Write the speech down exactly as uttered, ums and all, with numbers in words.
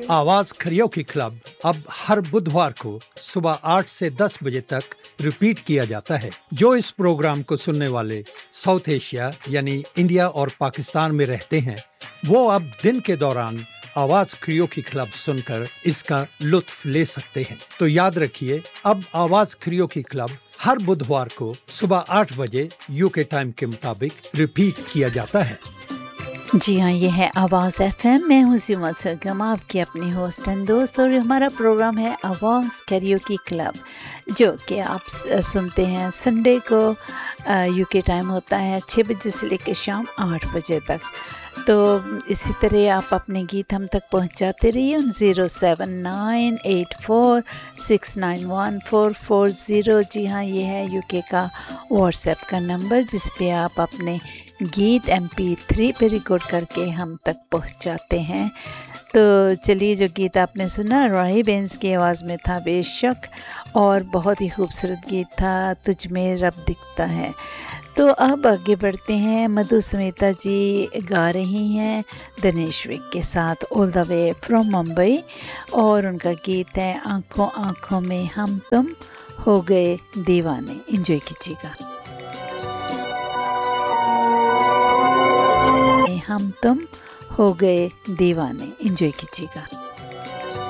आवाज खरियोकी क्लब अब हर बुधवार को सुबह आठ से दस बजे तक रिपीट किया जाता है। जो इस प्रोग्राम को सुनने वाले साउथ एशिया यानी इंडिया और पाकिस्तान में रहते हैं, वो अब दिन के दौरान आवाज खरियोकी क्लब सुनकर इसका लुत्फ ले सकते हैं। तो याद रखिए, अब आवाज खरियोकी क्लब हर बुधवार को सुबह आठ बजे यूके टाइम के मुताबिक रिपीट किया जाता है। जी हाँ, ये है आवाज़ एफएम। मैं हूँ सीमा सरगम, आपकी अपनी होस्ट एंड दोस्त, और हमारा प्रोग्राम है आवाज़ कैरियोकी क्लब, जो कि आप सुनते हैं संडे को। यूके टाइम होता है छः बजे से लेकर शाम आठ बजे तक। तो इसी तरह आप अपने गीत हम तक पहुंचाते रहिए उन zero seven nine eight four six nine one four four zero. जी हाँ, ये है यूके का व्हाट्सएप का नंबर, जिस पे आप अपने गीत एम पी थ्री पे रिकॉर्ड करके हम तक पहुंचाते हैं। तो चलिए, जो गीत आपने सुना राही बेंस की आवाज़ में था बेशक, और बहुत ही खूबसूरत गीत था, तुझ में रब दिखता है। तो अब आगे बढ़ते हैं। मधु स्मिता जी गा रही हैं दिनेश विक के साथ all the way from Mumbai, और उनका गीत है आँखों आँखों में हम तुम हो गए दीवाने। एंजॉय कीजिएगा। हम तुम हो गए दीवाने, एंजॉय कीजिएगा।